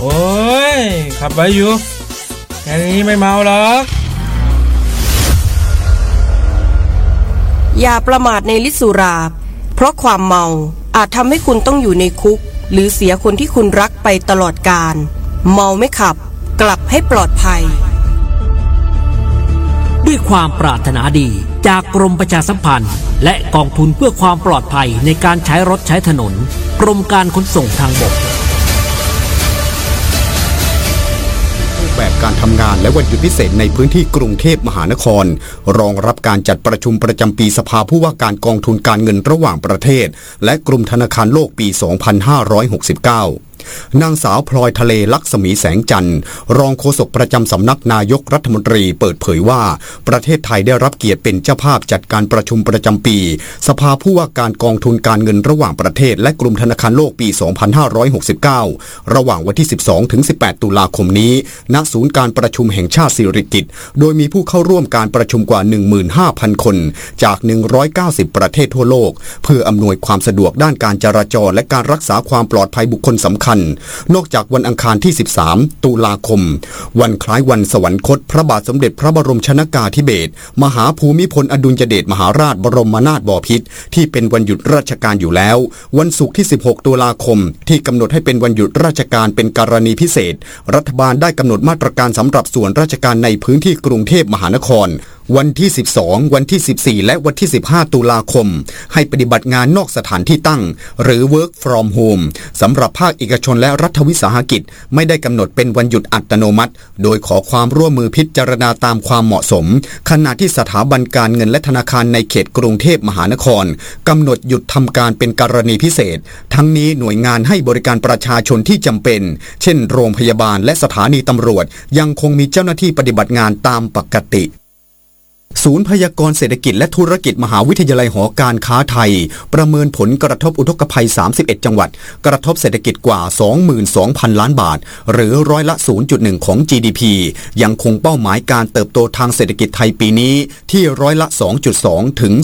โอ้ยขับไปอยู่แค่นี้ไม่เมาหรอกอย่าประมาทในฤทธิ์สุราเพราะความเมาอาจทำให้คุณต้องอยู่ในคุกหรือเสียคนที่คุณรักไปตลอดกาลเมาไม่ขับกลับให้ปลอดภัยด้วยความปรารถนาดีจากกรมประชาสัมพันธ์และกองทุนเพื่อความปลอดภัยในการใช้รถใช้ถนนกรมการขนส่งทางบกแบบการทำงานและวันหยุดพิเศษในพื้นที่กรุงเทพมหานครรองรับการจัดประชุมประจำปีสภาผู้ว่าการกองทุนการเงินระหว่างประเทศและกลุ่มธนาคารโลกปี 2569นางสาวพลอยทะเลลักษมีแสงจันทร์รองโฆษกประจำสำนักนายกรัฐมนตรีเปิดเผยว่าประเทศไทยได้รับเกียรติเป็นเจ้าภาพจัดการประชุมประจำปีสภาผู้ว่าการกองทุนการเงินระหว่างประเทศและกลุ่มธนาคารโลกปี 2569ระหว่างวันที่ 12-18 ตุลาคมนี้ณศูนย์การประชุมแห่งชาติสิริกิติ์โดยมีผู้เข้าร่วมการประชุมกว่า 15,000 คนจาก 190 ประเทศทั่วโลกเพื่ออำนวยความสะดวกด้านการจราจรและการรักษาความปลอดภัยบุคคลสำคัญนอกจากวันอังคารที่ 13 ตุลาคมวันคล้ายวันสวรรคตพระบาทสมเด็จพระบรมชนกาธิเบศรมหาภูมิพลอดุลยเดชมหาราชบรมนาถบพิตรที่เป็นวันหยุดราชการอยู่แล้ววันศุกร์ที่ 16 ตุลาคมที่กำหนดให้เป็นวันหยุดราชการเป็นกรณีพิเศษรัฐบาลได้กำหนดมาตรการสำหรับส่วนราชการในพื้นที่กรุงเทพมหานครวันที่ 12 วันที่ 14 และวันที่ 15 ตุลาคมให้ปฏิบัติงานนอกสถานที่ตั้งหรือ work from home สำหรับภาคเอกชนและรัฐวิสาหกิจไม่ได้กำหนดเป็นวันหยุดอัตโนมัติโดยขอความร่วมมือพิจารณาตามความเหมาะสมขณะที่สถาบันการเงินและธนาคารในเขตกรุงเทพมหานครกำหนดหยุดทำการเป็นกรณีพิเศษทั้งนี้หน่วยงานให้บริการประชาชนที่จำเป็นเช่นโรงพยาบาลและสถานีตำรวจยังคงมีเจ้าหน้าที่ปฏิบัติงานตามปกติศูนย์พยากรณ์เศรษฐกิจและธุรกิจมหาวิทยาลัยหอการค้าไทยประเมินผลกระทบอุทกภัย31จังหวัดกระทบเศรษฐกิจกว่า 22,000 ล้านบาทหรือร้อยละ 0.1 ของ GDP ยังคงเป้าหมายการเติบโตทางเศรษฐกิจไทยปีนี้ที่ร้อยละ 2.2 ถึง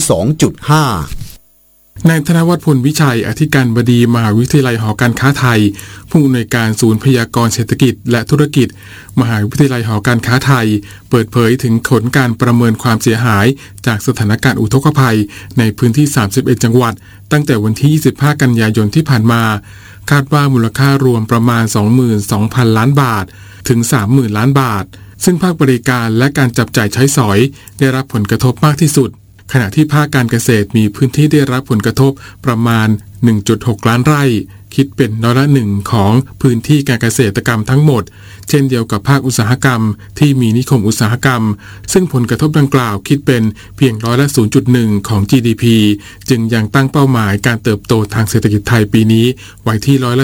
2.5 นายธนวัฒน์พลวิชัยอธิการบดีมหาวิทยาลัยหอการค้าไทยผู้อำนวยการศูนย์พยากรณ์เศรษฐกิจและธุรกิจมหาวิทยาลัยหอการค้าไทยเปิดเผยถึงผลการประเมินความเสียหายจากสถานการณ์อุทกภัยในพื้นที่31จังหวัดตั้งแต่วันที่25กันยายนที่ผ่านมาคาดว่ามูลค่ารวมประมาณ 22,000 ล้านบาทถึง 30,000 ล้านบาทซึ่งภาคบริการและการจับจ่ายใช้สอยได้รับผลกระทบมากที่สุดขณะที่ภาคการเกษตรมีพื้นที่ได้รับผลกระทบประมาณ 1.6 ล้านไร่คิดเป็นร้อยละ 1 ของพื้นที่การเกษตรกรรมทั้งหมดเช่นเดียวกับภาคอุตสาหกรรมที่มีนิคมอุตสาหกรรมซึ่งผลกระทบดังกล่าวคิดเป็นเพียงร้อยละ 0.1 ของ GDP จึงยังตั้งเป้าหมายการเติบโตทางเศรษฐกิจไทยปีนี้ไว้ที่ร้อยละ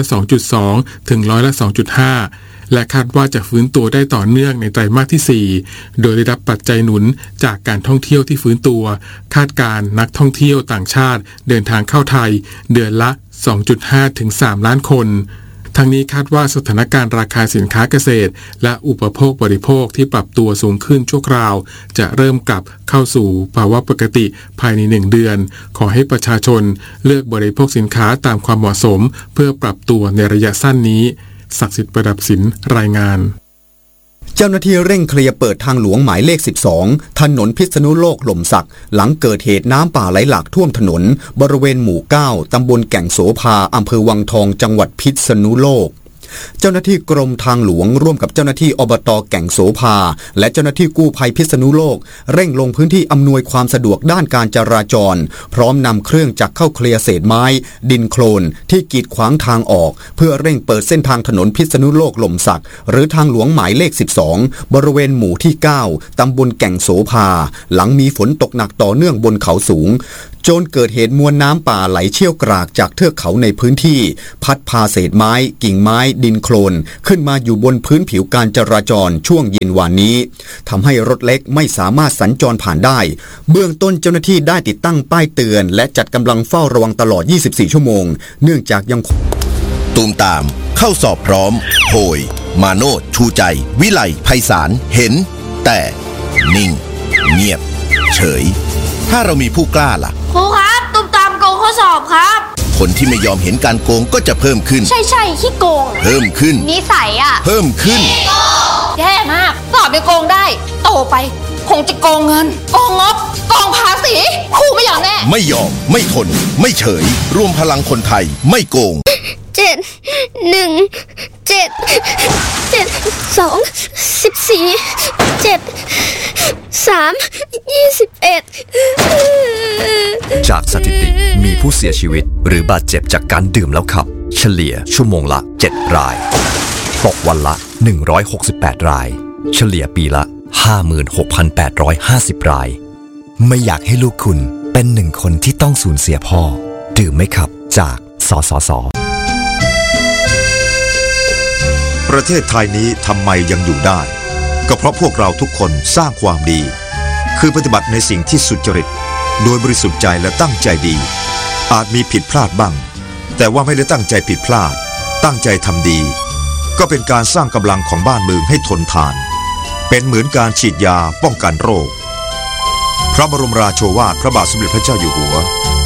2.2 ถึงร้อยละ 2.5และคาดว่าจะฟื้นตัวได้ต่อเนื่องในไตรมาสที่ 4โดยได้รับปัจจัยหนุนจากการท่องเที่ยวที่ฟื้นตัวคาดการณ์นักท่องเที่ยวต่างชาติเดินทางเข้าไทยเดือนละ 2.5 ถึง 3 ล้านคนทั้งนี้คาดว่าสถานการณ์ราคาสินค้าเกษตรและอุปโภคบริโภคที่ปรับตัวสูงขึ้นชั่วคราวจะเริ่มกลับเข้าสู่ภาวะปกติภายใน1เดือนขอให้ประชาชนเลือกบริโภคสินค้าตามความเหมาะสมเพื่อปรับตัวในระยะสั้นนี้ศักดิ์สิทธิ์ประดับศิลป์รายงานเจ้าหน้าที่เร่งเคลียร์เปิดทางหลวงหมายเลข 12 ถนนพิษณุโลกหล่มสักหลังเกิดเหตุน้ำป่าไหลหลากท่วมถนนบริเวณหมู่ 9 ตำบลแก่งโสภาอำเภอวังทองจังหวัดพิษณุโลกเจ้าหน้าที่กรมทางหลวงร่วมกับเจ้าหน้าที่อบต.แก่งโสภาและเจ้าหน้าที่กู้ภัยพิษณุโลกเร่งลงพื้นที่อำนวยความสะดวกด้านการจราจรพร้อมนำเครื่องจักรเข้าเคลียร์เศษไม้ดินโคลนที่กีดขวางทางออกเพื่อเร่งเปิดเส้นทางถนนพิษณุโลกหล่มสักหรือทางหลวงหมายเลข 12 บริเวณหมู่ที่ 9 ตำบลแก่งโสภาหลังมีฝนตกหนักต่อเนื่องบนเขาสูงจนเกิดเหตุมวลน้ำป่าไหลเชี่ยวกรากจากเทือกเขาในพื้นที่พัดพาเศษไม้กิ่งไม้ดินโคลนขึ้นมาอยู่บนพื้นผิวการจราจรช่วงเย็นวานนี้ทำให้รถเล็กไม่สามารถสัญจรผ่านได้เบื้องต้นเจ้าหน้าที่ได้ติดตั้งป้ายเตือนและจัดกำลังเฝ้าระวังตลอด24ชั่วโมงเนื่องจากยังตูมตามเข้าสอบพร้อมโพยมาโนดชูใจวิไลไพศาลเห็นแต่นิ่งเงียบเฉยถ้าเรามีผู้กล้าล่ะครูครับตุ้มตามโกงข้อสอบครับคนที่ไม่ยอมเห็นการโกงก็จะเพิ่มขึ้นใช่ขี้โกงเพิ่มขึ้นนิสัยเพิ่มขึ้นแย่มากสอบไปโกงได้โตไปคงจะโกงเงินโกงงบโกงภาษีครูไม่ยอมแน่ไม่ยอมไม่ทนไม่เฉยรวมพลังคนไทยไม่โกงจากสถิติมีผู้เสียชีวิตหรือบาดเจ็บจากการดื่มแล้วขับเฉลี่ยชั่วโมงละ7รายตกวันละ168รายเฉลี่ยปีละ 56,850 รายไม่อยากให้ลูกคุณเป็นหนึ่งคนที่ต้องสูญเสียพ่อดื่มไม่ขับจากสสส. ประเทศไทยนี้ทำไมยังอยู่ได้ก็เพราะพวกเราทุกคนสร้างความดีคือปฏิบัติในสิ่งที่สุจริตโดยบริสุทธิ์ใจและตั้งใจดีอาจมีผิดพลาดบ้างแต่ว่าไม่ได้ตั้งใจผิดพลาดตั้งใจทำดีก็เป็นการสร้างกำลังของบ้านเมืองให้ทนทานเป็นเหมือนการฉีดยาป้องกันโรคพระบรมราโชวาทพระบาทสมเด็จพระเจ้าอยู่หัว